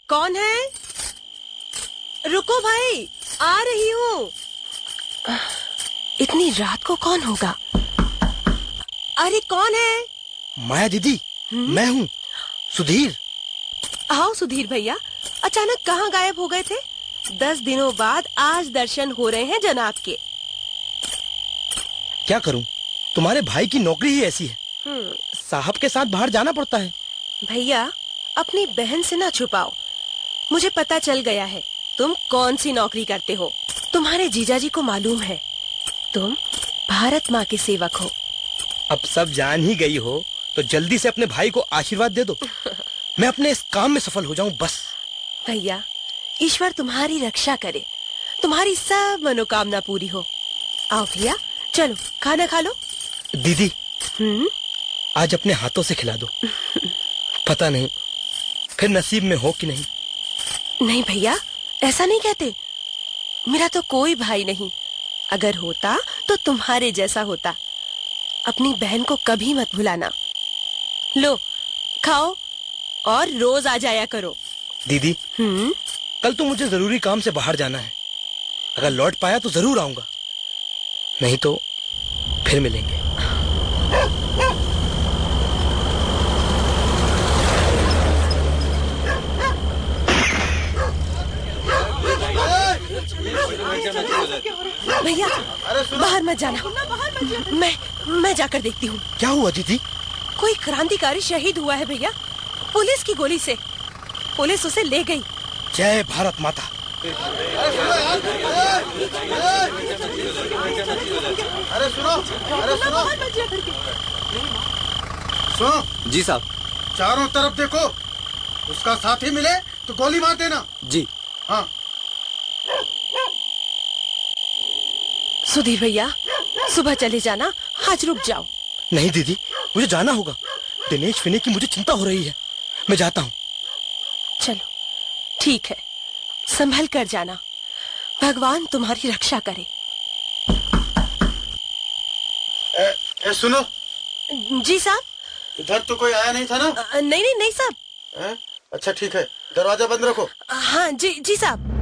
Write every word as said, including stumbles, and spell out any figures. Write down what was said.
कौन है? रुको भाई, आ रही हूँ। इतनी रात को कौन होगा? अरे कौन है? माया दीदी, मैं हूँ सुधीर। आओ सुधीर भैया, अचानक कहाँ गायब हो गए थे? दस दिनों बाद आज दर्शन हो रहे हैं जनाब के। क्या करूँ, तुम्हारे भाई की नौकरी ही ऐसी है, साहब के साथ बाहर जाना पड़ता है। भैया, अपनी बहन से ना छुपाओ। मुझे पता चल गया है तुम कौन सी नौकरी करते हो। तुम्हारे जीजाजी को मालूम है तुम भारत माँ के सेवक हो। अब सब जान ही गई हो तो जल्दी से अपने भाई को आशीर्वाद दे दो। मैं अपने इस काम में सफल हो जाऊं बस। भैया, ईश्वर तुम्हारी रक्षा करे, तुम्हारी सब मनोकामना पूरी हो। आओ भैया, चलो खाना खा लो। दीदी, हम्म आज अपने हाथों से खिला दो। पता नहीं फिर नसीब में हो कि नहीं। नहीं भैया, ऐसा नहीं कहते। मेरा तो कोई भाई नहीं, अगर होता तो तुम्हारे जैसा होता। अपनी बहन को कभी मत भुलाना। लो खाओ और रोज आ जाया करो। दीदी, हम्म कल तो मुझे जरूरी काम से बाहर जाना है। अगर लौट पाया तो जरूर आऊंगा, नहीं तो फिर मिलेंगे। भैया, बाहर मत जाना। मैं मैं जाकर देखती हूँ। क्या हुआ दीदी? कोई क्रांतिकारी शहीद हुआ है भैया, पुलिस की गोली से। पुलिस उसे ले गई। जय भारत माता। अरे सुनो, अरे सुनो, सुनो। जी साहब। चारों तरफ देखो, उसका साथी मिले तो गोली मार देना। जी। हाँ। सुधीर भैया, सुबह चले जाना, आज रुक जाओ। नहीं दीदी, मुझे जाना होगा। दिनेश फिने की मुझे चिंता हो रही है। मैं जाता हूँ। चलो ठीक है, संभल कर जाना। भगवान तुम्हारी रक्षा करे। ए, ए, सुनो। जी साहब। इधर तो कोई आया नहीं था ना? नहीं नहीं नहीं साहब। अच्छा ठीक है, दरवाजा बंद रखो। हाँ जी जी साहब।